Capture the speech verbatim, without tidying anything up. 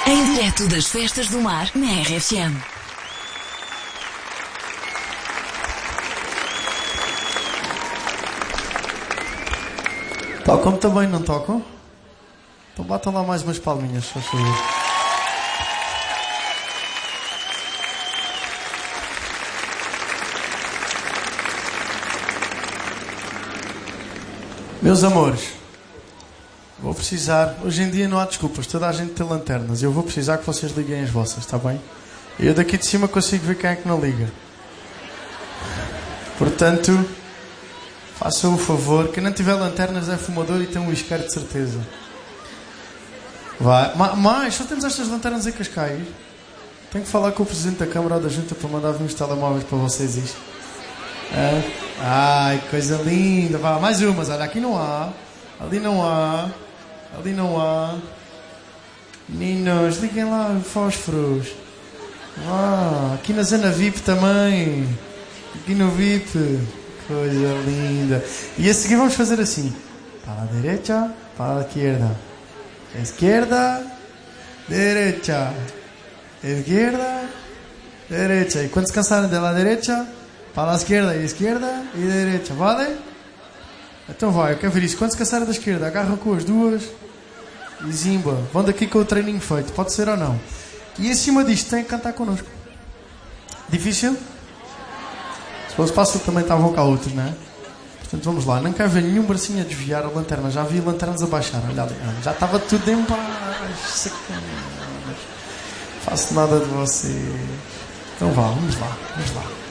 Em direto das Festas do Mar, na R F M. Tocam também, não tocam? Então batam lá mais umas palminhas, só favor. Meus amores, vou precisar, hoje em dia não há desculpas, toda a gente tem lanternas, eu vou precisar que vocês liguem as vossas, está bem? Eu daqui de cima consigo ver quem é que não liga. Portanto, façam o favor, quem não tiver lanternas é fumador e tem um isqueiro de certeza. Vai, Ma mais, só temos estas lanternas em Cascais. Tenho que falar com o Presidente da Câmara ou da Junta para mandar vir uns telemóveis para vocês isto. É? Ai, coisa linda. Vá, mais umas. Olha, aqui não há. Ali não há. Ali não há. Meninos, liguem lá os fósforos. Ah, aqui na zona V I P também. Aqui no V I P. Coisa linda. E a seguir vamos fazer assim. Para a direita, para a esquerda. Esquerda, direita. Esquerda, direita. E quando se cansarem da direita, para a esquerda e esquerda e direita. Vale? Então vai, eu quero ver isso. Quando se cansarem da esquerda, agarram com as duas e zimba. Vão daqui com o treininho feito. Pode ser ou não. E em cima disto tem que cantar connosco. Difícil? Se fosse fácil também estavam cá outros, não é? Portanto, vamos lá. Não quero ver nenhum bracinho a desviar a lanterna. Já vi lanternas a baixar. Olha ali. Já estava tudo em baixo. Sacanagem. Faço nada de vocês. Então vá, vamos lá. Vamos lá.